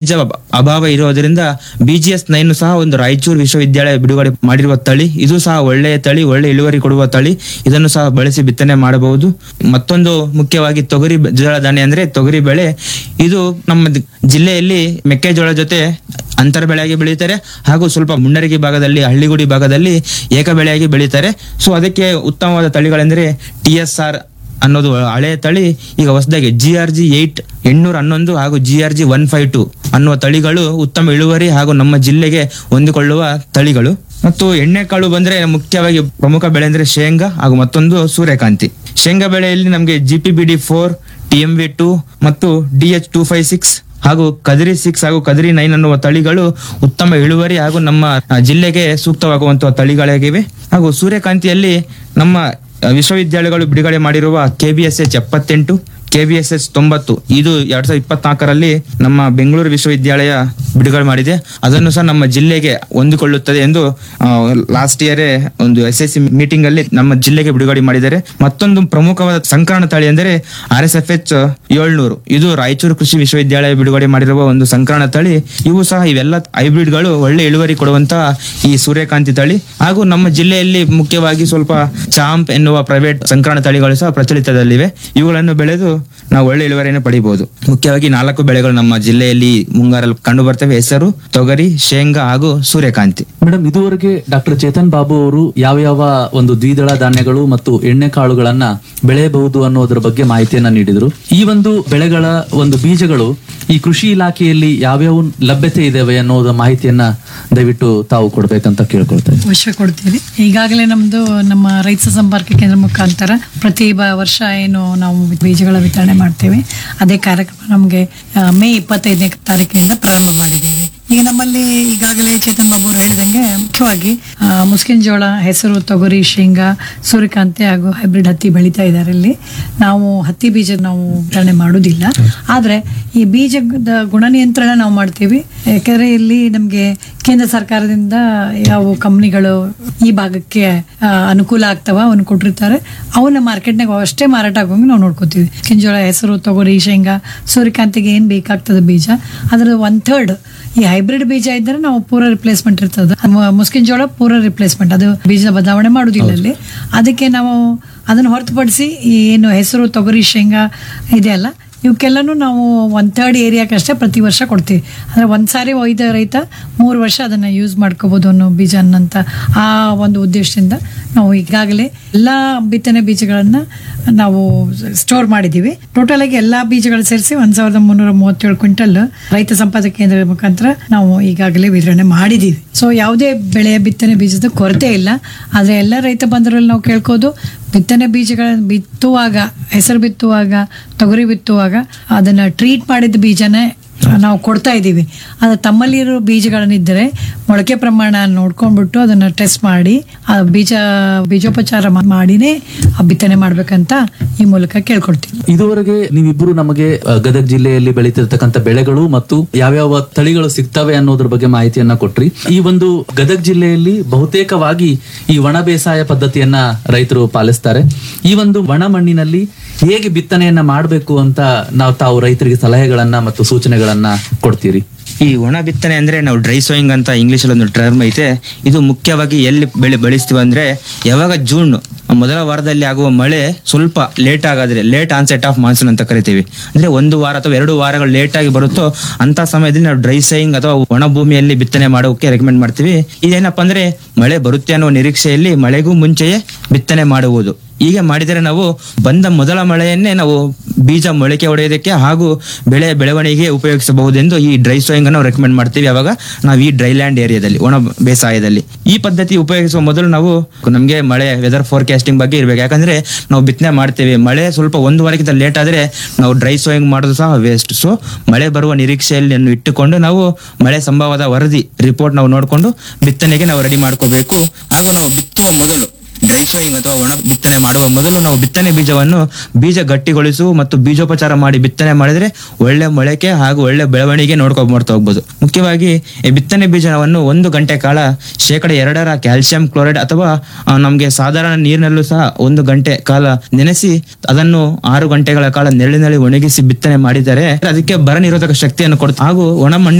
ಬೀಜ ಅಭಾವ ಇರೋದ್ರಿಂದ BGS 9 ಸಹ ಒಂದು ರಾಯಚೂರು ವಿಶ್ವವಿದ್ಯಾಲಯ ಬಿಡುಗಡೆ ಮಾಡಿರುವ ತಳಿ. ಇದು ಸಹ ಒಳ್ಳೆಯ ತಳಿ, ಒಳ್ಳೆ ಇಳುವರಿ ಕೊಡುವ ತಳಿ. ಇದನ್ನು ಸಹ ಬಳಸಿ ಬಿತ್ತನೆ ಮಾಡಬಹುದು. ಮತ್ತೊಂದು ಮುಖ್ಯವಾಗಿ ತೊಗರಿ ಜೋಳ ಧಾನ್ಯ ಅಂದ್ರೆ ತೊಗರಿ ಬೆಳೆ. ಇದು ನಮ್ಮ ಜಿಲ್ಲೆಯಲ್ಲಿ ಮೆಕ್ಕೆಜೋಳ ಜೊತೆ ಅಂತರ ಬೆಳೆಯಾಗಿ ಬೆಳೀತಾರೆ, ಹಾಗೂ ಸ್ವಲ್ಪ ಮುಂಡರಗಿ ಭಾಗದಲ್ಲಿ, ಹಳ್ಳಿಗುಡಿ ಭಾಗದಲ್ಲಿ ಏಕ ಬೆಳೆಯಾಗಿ ಬೆಳೀತಾರೆ. ಸೊ ಅದಕ್ಕೆ ಉತ್ತಮವಾದ ತಳಿಗಳೆಂದರೆ TSR ಅನ್ನೋದು ಹಳೆಯ ತಳಿ. ಈಗ ಹೊಸದಾಗಿ GRG 811 ಹಾಗೂ GRG 152 ಅನ್ನುವ ತಳಿಗಳು ಉತ್ತಮ ಇಳುವರಿ ಹಾಗೂ ನಮ್ಮ ಜಿಲ್ಲೆಗೆ ಹೊಂದಿಕೊಳ್ಳುವ ತಳಿಗಳು. ಮತ್ತು ಎಣ್ಣೆಕಾಳು ಬಂದ್ರೆ ಮುಖ್ಯವಾಗಿ ಪ್ರಮುಖ ಬೆಳೆ ಅಂದ್ರೆ ಶೇಂಗಾ ಹಾಗೂ ಮತ್ತೊಂದು ಸೂರ್ಯಕಾಂತಿ. ಶೇಂಗಾ ಬೆಳೆಯಲ್ಲಿ ನಮಗೆ GPBD 4, TMV 2 ಮತ್ತು DH 256 ಹಾಗೂ ಕದಿರಿ 6 ಹಾಗೂ ಕದಿರಿ 9 ಅನ್ನುವ ತಳಿಗಳು ಉತ್ತಮ ಇಳುವರಿ ಹಾಗೂ ನಮ್ಮ ಜಿಲ್ಲೆಗೆ ಸೂಕ್ತವಾಗುವಂತಹ ತಳಿಗಳಾಗಿವೆ. ಹಾಗೂ ಸೂರ್ಯಕಾಂತಿಯಲ್ಲಿ ನಮ್ಮ ವಿಶ್ವವಿದ್ಯಾಲಯಗಳು ಬಿಡುಗಡೆ ಮಾಡಿರುವ KBSH 78, KBSH 90 ಇದು 2024ರಲ್ಲಿ ನಮ್ಮ ಬೆಂಗಳೂರು ವಿಶ್ವವಿದ್ಯಾಲಯ ಬಿಡುಗಡೆ ಮಾಡಿದೆ. ಅದನ್ನು ಸಹ ನಮ್ಮ ಜಿಲ್ಲೆಗೆ ಹೊಂದಿಕೊಳ್ಳುತ್ತದೆ ಎಂದು ಲಾಸ್ಟ್ ಇಯರ್ ಒಂದು SSC ಮೀಟಿಂಗ್ ಅಲ್ಲಿ ನಮ್ಮ ಜಿಲ್ಲೆಗೆ ಬಿಡುಗಡೆ ಮಾಡಿದ್ದಾರೆ. ಮತ್ತೊಂದು ಪ್ರಮುಖವಾದ ಸಂಕರಣ ತಳಿ ಎಂದರೆ RSFH 700. ಇದು ರಾಯಚೂರು ಕೃಷಿ ವಿಶ್ವವಿದ್ಯಾಲಯ ಬಿಡುಗಡೆ ಮಾಡಿರುವ ಒಂದು ಸಂಕರಣ ತಳಿ. ಇವು ಸಹ ಇವೆಲ್ಲ ಹೈಬ್ರಿಡ್ ಗಳು ಒಳ್ಳೆ ಇಳುವರಿ ಕೊಡುವಂತಹ ಈ ಸೂರ್ಯಕಾಂತಿ ತಳಿ. ಹಾಗೂ ನಮ್ಮ ಜಿಲ್ಲೆಯಲ್ಲಿ ಮುಖ್ಯವಾಗಿ ಸ್ವಲ್ಪ ಚಾಂಪ್ ಎನ್ನುವ ಪ್ರೈವೇಟ್ ಸಂಕರಣ ತಳಿಗಳು ಸಹ ಪ್ರಚಲಿತದಲ್ಲಿವೆ. ಇವುಗಳನ್ನು ಬೆಳೆದು ನಾವು ಒಳ್ಳೆ ಇಳುವರಿಯನ್ನು ಪಡೆಯಬಹುದು. ಮುಖ್ಯವಾಗಿ 4 ಬೆಳೆಗಳು ನಮ್ಮ ಜಿಲ್ಲೆಯಲ್ಲಿ ಮುಂಗಾರಲ್ಲಿ ಕಂಡು ಬರ್ತವೆ: ಹೆಸರು, ತೊಗರಿ, ಶೇಂಗಾ ಹಾಗೂ ಸೂರ್ಯಕಾಂತಿ. ಮೇಡಮ್, ಇದುವರೆಗೆ ಡಾಕ್ಟರ್ ಚೇತನ್ ಬಾಬು ಅವರು ಯಾವ ಒಂದು ದ್ವಿದಳ ಧಾನ್ಯಗಳು ಮತ್ತು ಎಣ್ಣೆ ಕಾಳುಗಳನ್ನ ಬೆಳೆಯಬಹುದು ಅನ್ನೋದ್ರ ಬಗ್ಗೆ ಮಾಹಿತಿಯನ್ನ ನೀಡಿದ್ರು. ಈ ಒಂದು ಬೆಳೆಗಳ ಒಂದು ಬೀಜಗಳು ಈ ಕೃಷಿ ಇಲಾಖೆಯಲ್ಲಿ ಯಾವ್ಯಾವ ಲಭ್ಯತೆ ಇದಾವೆ ಅನ್ನೋದ ಮಾಹಿತಿಯನ್ನ ದಯವಿಟ್ಟು ತಾವು ಕೊಡ್ಬೇಕಂತ ಕೇಳ್ಕೊಳ್ತೇವೆ. ಅವಶ್ಯ ಕೊಡ್ತೀವಿ. ಈಗಾಗಲೇ ನಮ್ಮ ರೈತ ಸಂಪರ್ಕ ಕೇಂದ್ರ ಮುಖಾಂತರ ಪ್ರತಿ ವರ್ಷ ಏನು ನಾವು ಬೀಜಗಳ ವಿತರಣೆ ಮಾಡ್ತೇವೆ, ಅದೇ ಕಾರ್ಯಕ್ರಮ ನಮಗೆ ಮೇ 25ನೇ ತಾರೀಕಿನಿಂದ ಪ್ರಾರಂಭ ಮಾಡಿದ್ದೀವಿ. ಈಗ ನಮ್ಮಲ್ಲಿ ಈಗಾಗಲೇ ಚೇತನ್ ಬಾಬು ಅವರು ಹೇಳಿದಂಗೆ ಮುಖ್ಯವಾಗಿ ಮುಸ್ಕಿನ್ ಜೋಳ, ಹೆಸರು, ತೊಗರಿ, ಶೇಂಗಾ, ಸೂರ್ಯಕಾಂತಿ ಹಾಗೂ ಹೈಬ್ರಿಡ್ ಹತ್ತಿ ಬೆಳೀತಾ ಇದ್ದಾರೆ. ಇಲ್ಲಿ ನಾವು ಹತ್ತಿ ಬೀಜ ನಾವು ವಿತರಣೆ ಮಾಡುವುದಿಲ್ಲ, ಆದ್ರೆ ಈ ಬೀಜದ ಗುಣ ನಿಯಂತ್ರಣ ನಾವು ಮಾಡ್ತೀವಿ. ಯಾಕಂದ್ರೆ ಇಲ್ಲಿ ನಮ್ಗೆ ಕೇಂದ್ರ ಸರ್ಕಾರದಿಂದ ಯಾವ ಕಂಪ್ನಿಗಳು ಈ ಭಾಗಕ್ಕೆ ಅನುಕೂಲ ಆಗ್ತಾವ ಅವನ್ನ ಕೊಟ್ಟಿರ್ತಾರೆ, ಅವನ್ನ ಮಾರ್ಕೆಟ್ನಾಗ ಅಷ್ಟೇ ಮಾರಾಟ ಆಗೋಂಗೆ ನಾವು ನೋಡ್ಕೋತೀವಿ. ಕಿಂಜೋಳ, ಹೆಸರು, ತೊಗರಿ, ಶೇಂಗಾ, ಸೂರ್ಯಕಾಂತಿಗೆ ಏನ್ ಬೇಕಾಗ್ತದೆ ಬೀಜ ಅದ್ರ 1/3 ಈ ಹೈಬ್ರಿಡ್ ಬೀಜ ಇದ್ದರೆ ನಾವು ಪೂರ ರಿಪ್ಲೇಸ್ಮೆಂಟ್ ಇರ್ತದೆ. ಮುಸ್ಕಿನ್ ಜೋಳ ಪೂರ ರಿಪ್ಲೇಸ್ಮೆಂಟ್, ಅದು ಬೀಜ ಬದಲಾವಣೆ ಮಾಡುದಿಲ್ಲ ಅಲ್ಲಿ. ಅದಕ್ಕೆ ನಾವು ಅದನ್ನು ಹೊರತುಪಡಿಸಿ ಏನು ಹೆಸರು, ತೊಗರಿ, ಶೇಂಗಾ ಇದೆಯಲ್ಲ ಇವಕ್ಕೆಲ್ಲನೂ ನಾವು 1/3 ಏರಿಯಾಕ್ಕಷ್ಟೇ ಪ್ರತಿ ವರ್ಷ ಕೊಡ್ತೀವಿ. ಅಂದ್ರೆ ಒಂದ್ಸಾರಿ ಒಯ್ದ ರೈತ 3 ವರ್ಷ ಅದನ್ನ ಯೂಸ್ ಮಾಡ್ಕೋಬಹುದು ಅನ್ನೋ ಬೀಜ ಅನ್ನಂತ ಆ ಒಂದು ಉದ್ದೇಶದಿಂದ ನಾವು ಈಗಾಗಲೇ ಎಲ್ಲಾ ಬಿತ್ತನೆ ಬೀಜಗಳನ್ನ ನಾವು ಸ್ಟೋರ್ ಮಾಡಿದೀವಿ. ಟೋಟಲ್ ಆಗಿ ಎಲ್ಲಾ ಬೀಜಗಳು ಸೇರಿಸಿ 1337 ಕ್ವಿಂಟಲ್ ರೈತ ಸಂಪರ್ಕ ಕೇಂದ್ರದ ಮುಖಾಂತರ ನಾವು ಈಗಾಗಲೇ ವಿತರಣೆ ಮಾಡಿದೀವಿ. ಸೊ ಯಾವುದೇ ಬೆಳೆಯ ಬಿತ್ತನೆ ಬೀಜದ ಕೊರತೆ ಇಲ್ಲ. ಆದ್ರೆ ಎಲ್ಲ ರೈತ ಬಂಧುಗಳಲ್ಲಿ ನಾವು ಕೇಳ್ಕೋದು, ಬಿತ್ತನೆ ಬೀಜಗಳನ್ನು ಬಿತ್ತುವಾಗ, ಹೆಸರು ಬಿತ್ತುವಾಗ, ತೊಗರಿ ಬಿತ್ತುವಾಗ ಅದನ್ನ ಟ್ರೀಟ್ ಮಾಡಿದ ಬೀಜನೇ ನಾವು ಕೊಡ್ತಾ ಇದ್ದೀವಿ. ಅದು ತಮ್ಮಲ್ಲಿರೋ ಬೀಜಗಳನ್ನಿದ್ದರೆ ಮೊಳಕೆ ಪ್ರಮಾಣ ನೋಡ್ಕೊಂಡ್ಬಿಟ್ಟು ಅದನ್ನ ಟೆಸ್ಟ್ ಮಾಡಿ ಆ ಬೀಜೋಪಚಾರ ಮಾಡಿನೇ ಬಿತ್ತನೆ ಮಾಡ್ಬೇಕಂತ ಈ ಮೂಲಕ ಕೇಳ್ಕೊಡ್ತೀವಿ. ಇದುವರೆಗೆ ನೀವಿಬ್ಬರು ನಮಗೆ ಗದಗ ಜಿಲ್ಲೆಯಲ್ಲಿ ಬೆಳೀತಿರ್ತಕ್ಕಂಥ ಬೆಳೆಗಳು ಮತ್ತು ಯಾವ್ಯಾವ ತಳಿಗಳು ಸಿಗ್ತವೆ ಅನ್ನೋದ್ರ ಬಗ್ಗೆ ಮಾಹಿತಿಯನ್ನ ಕೊಟ್ರಿ. ಈ ಒಂದು ಗದಗ ಜಿಲ್ಲೆಯಲ್ಲಿ ಬಹುತೇಕವಾಗಿ ಈ ಒಣ ಬೇಸಾಯ ಪದ್ಧತಿಯನ್ನ ರೈತರು ಪಾಲಿಸ್ತಾರೆ. ಈ ಒಂದು ಒಣ ಮಣ್ಣಿನಲ್ಲಿ ಹೇಗೆ ಬಿತ್ತನೆಯನ್ನ ಮಾಡಬೇಕು ಅಂತ ತಾವು ರೈತರಿಗೆ ಸಲಹೆಗಳನ್ನ ಮತ್ತು ಸೂಚನೆಗಳನ್ನ ಕೊಡ್ತೀರಿ? ಈ ಒಣ ಬಿತ್ತನೆ ಅಂದ್ರೆ ನಾವು ಡ್ರೈ ಸೋಯಿಂಗ್ ಅಂತ ಇಂಗ್ಲಿಷ್ ಅಲ್ಲಿ ಒಂದು ಟರ್ಮ್ ಐತೆ. ಇದು ಮುಖ್ಯವಾಗಿ ಎಲ್ಲಿ ಬೆಳೆಸ್ತೀವಿ ಅಂದ್ರೆ ಯಾವಾಗ ಜೂನ್ ಮೊದಲ ವಾರದಲ್ಲಿ ಆಗುವ ಮಳೆ ಸ್ವಲ್ಪ late ಆಗಾದ್ರೆ late onset of monsoon ಅಂತ ಕರಿತೀವಿ. ಅಂದ್ರೆ 1 ವಾರ ಅಥವಾ 2 ವಾರಗಳು ಲೇಟ್ ಆಗಿ ಬರುತ್ತೋ ಅಂತ ಸಮಯದಲ್ಲಿ ನಾವು ಡ್ರೈ ಸೋಯಿಂಗ್ ಅಥವಾ ಒಣ ಭೂಮಿಯಲ್ಲಿ ಬಿತ್ತನೆ ಮಾಡೋಕೆ ರೆಕಮೆಂಡ್ ಮಾಡ್ತೀವಿ. ಇದೇನಪ್ಪ ಅಂದ್ರೆ ಮಳೆ ಬರುತ್ತೆ ಅನ್ನೋ ನಿರೀಕ್ಷೆಯಲ್ಲಿ ಮಳೆಗೂ ಮುಂಚೆಯೇ ಬಿತ್ತನೆ ಮಾಡುವುದು. ಹೀಗೆ ಮಾಡಿದರೆ ನಾವು ಬಂದ ಮೊದಲ ಮಳೆಯನ್ನೇ ನಾವು ಬೀಜ ಮೊಳಕೆ ಹೊಡೆಯೋದಕ್ಕೆ ಹಾಗೂ ಬೆಳವಣಿಗೆ ಉಪಯೋಗಿಸಬಹುದೆಂದು ಈ ಡ್ರೈ ಸೋಯಿಂಗ್ ಅನ್ನು ರೆಕಮೆಂಡ್ ಮಾಡ್ತೀವಿ. ಅವಾಗ ನಾವು ಈ ಡ್ರೈ ಲ್ಯಾಂಡ್ ಏರಿಯಾದಲ್ಲಿ, ಒಣ ಬೇಸಾಯದಲ್ಲಿ ಈ ಪದ್ಧತಿ ಉಪಯೋಗಿಸುವ ಮೊದಲು ನಾವು ನಮಗೆ ಮಳೆ ವೆದರ್ ಫೋರ್ಕಾಸ್ಟಿಂಗ್ ಬಗ್ಗೆ ಇರಬೇಕು. ಯಾಕಂದ್ರೆ ನಾವು ಬಿತ್ತನೆ ಮಾಡ್ತೇವೆ, ಮಳೆ ಸ್ವಲ್ಪ 1 ವಾರಕ್ಕಿಂತ ಲೇಟ್ ಆದ್ರೆ ನಾವು ಡ್ರೈ ಸೋಯಿಂಗ್ ಮಾಡೋದು ಸಹ ವೇಸ್ಟ್. ಸೊ ಮಳೆ ಬರುವ ನಿರೀಕ್ಷೆಯಲ್ಲಿ ಇಟ್ಟುಕೊಂಡು ನಾವು ಮಳೆ ಸಂಭವದ ವರದಿ ರಿಪೋರ್ಟ್ ನಾವು ನೋಡಿಕೊಂಡು ಬಿತ್ತನೆಗೆ ನಾವು ರೆಡಿ ಮಾಡ್ಕೋಬೇಕು. ಹಾಗೂ ನಾವು ಬಿತ್ತುವ ಮೊದಲು ಡ್ರೈ ಸೋಯಿಂಗ್ ಅಥವಾ ಒಣ ಬಿತ್ತನೆ ಮಾಡುವ ಮೊದಲು ನಾವು ಬಿತ್ತನೆ ಬೀಜ ಗಟ್ಟಿಗೊಳಿಸು ಮತ್ತು ಬೀಜೋಪಚಾರ ಮಾಡಿ ಬಿತ್ತನೆ ಮಾಡಿದ್ರೆ ಒಳ್ಳೆ ಮೊಳಕೆ ಹಾಗೂ ಒಳ್ಳೆ ಬೆಳವಣಿಗೆ ಮಾಡ್ತಾ ಹೋಗ್ಬೋದು. ಮುಖ್ಯವಾಗಿ ಈ ಬಿತ್ತನೆ ಬೀಜವನ್ನು 1 ಗಂಟೆ ಕಾಲ 2% ಕ್ಯಾಲ್ಸಿಯಂ ಕ್ಲೋರೈಡ್ ಅಥವಾ ನಮಗೆ ಸಾಧಾರಣ ನೀರಿನಲ್ಲೂ ಸಹ 1 ಗಂಟೆ ಕಾಲ ನೆನೆಸಿ ಅದನ್ನು 6 ಗಂಟೆಗಳ ಕಾಲ ನೆರಳಿನಲ್ಲಿ ಒಣಗಿಸಿ ಬಿತ್ತನೆ ಮಾಡಿದರೆ ಅದಕ್ಕೆ ಬರ ನಿರೋಧಕ ಶಕ್ತಿಯನ್ನು ಕೊಡುತ್ತೆ. ಹಾಗೂ ಒಣ